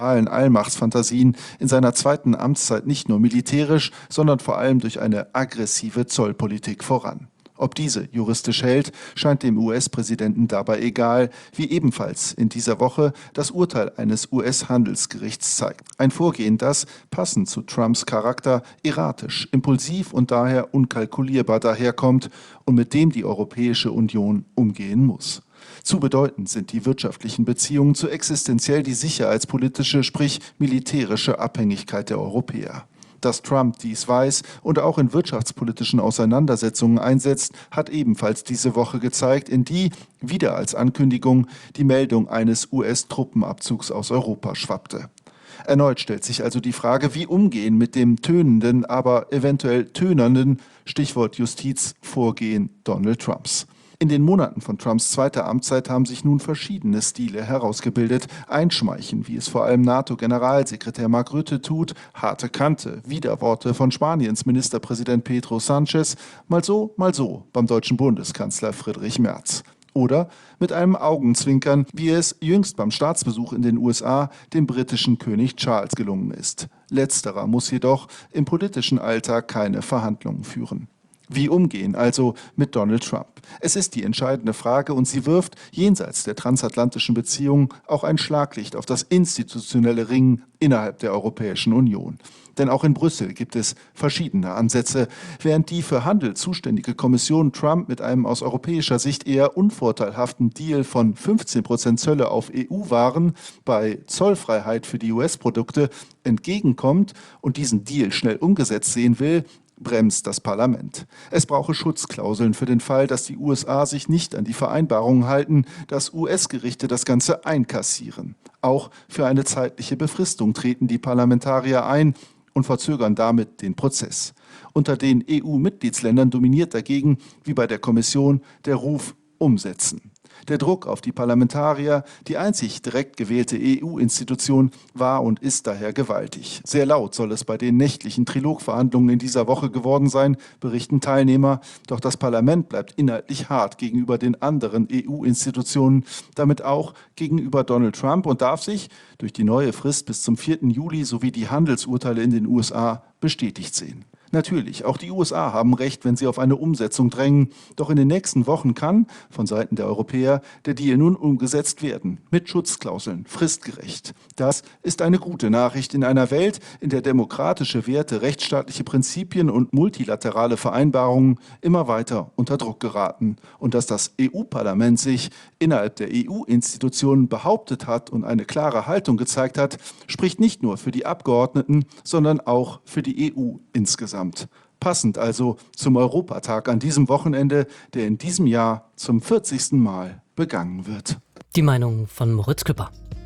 Allmachtsfantasien in seiner zweiten Amtszeit nicht nur militärisch, sondern vor allem durch eine aggressive Zollpolitik voran. Ob diese juristisch hält, scheint dem US-Präsidenten dabei egal, wie ebenfalls in dieser Woche das Urteil eines US-Handelsgerichts zeigt. Ein Vorgehen, das, passend zu Trumps Charakter, erratisch, impulsiv und daher unkalkulierbar daherkommt und mit dem die Europäische Union umgehen muss. Zu bedeutend sind die wirtschaftlichen Beziehungen, zu existenziell die sicherheitspolitische, sprich militärische Abhängigkeit der Europäer. Dass Trump dies weiß und auch in wirtschaftspolitischen Auseinandersetzungen einsetzt, hat ebenfalls diese Woche gezeigt, in die, wieder als Ankündigung, die Meldung eines US-Truppenabzugs aus Europa schwappte. Erneut stellt sich also die Frage, wie umgehen mit dem tönenden, aber eventuell tönernden, Stichwort Justiz, Vorgehen Donald Trumps. In den Monaten von Trumps zweiter Amtszeit haben sich nun verschiedene Stile herausgebildet. Einschmeicheln, wie es vor allem NATO-Generalsekretär Mark Rutte tut, harte Kante, Widerworte von Spaniens Ministerpräsident Pedro Sánchez, mal so beim deutschen Bundeskanzler Friedrich Merz. Oder mit einem Augenzwinkern, wie es jüngst beim Staatsbesuch in den USA dem britischen König Charles gelungen ist. Letzterer muss jedoch im politischen Alltag keine Verhandlungen führen. Wie umgehen also mit Donald Trump? Es ist die entscheidende Frage und sie wirft jenseits der transatlantischen Beziehungen auch ein Schlaglicht auf das institutionelle Ringen innerhalb der Europäischen Union. Denn auch in Brüssel gibt es verschiedene Ansätze. Während die für Handel zuständige Kommission Trump mit einem aus europäischer Sicht eher unvorteilhaften Deal von 15% Zölle auf EU-Waren bei Zollfreiheit für die US-Produkte entgegenkommt und diesen Deal schnell umgesetzt sehen will, bremst das Parlament. Es brauche Schutzklauseln für den Fall, dass die USA sich nicht an die Vereinbarungen halten, dass US-Gerichte das Ganze einkassieren. Auch für eine zeitliche Befristung treten die Parlamentarier ein und verzögern damit den Prozess. Unter den EU-Mitgliedsländern dominiert dagegen, wie bei der Kommission, der Ruf umsetzen. Der Druck auf die Parlamentarier, die einzig direkt gewählte EU-Institution, war und ist daher gewaltig. Sehr laut soll es bei den nächtlichen Trilogverhandlungen in dieser Woche geworden sein, berichten Teilnehmer. Doch das Parlament bleibt inhaltlich hart gegenüber den anderen EU-Institutionen, damit auch gegenüber Donald Trump und darf sich durch die neue Frist bis zum 4. Juli sowie die Handelsurteile in den USA bestätigt sehen. Natürlich, auch die USA haben Recht, wenn sie auf eine Umsetzung drängen. Doch in den nächsten Wochen kann, von Seiten der Europäer, der Deal nun umgesetzt werden. Mit Schutzklauseln, fristgerecht. Das ist eine gute Nachricht in einer Welt, in der demokratische Werte, rechtsstaatliche Prinzipien und multilaterale Vereinbarungen immer weiter unter Druck geraten. Und dass das EU-Parlament sich innerhalb der EU-Institutionen behauptet hat und eine klare Haltung gezeigt hat, spricht nicht nur für die Abgeordneten, sondern auch für die EU insgesamt. Passend also zum Europatag an diesem Wochenende, der in diesem Jahr zum 40. Mal begangen wird. Die Meinung von Moritz Küpper.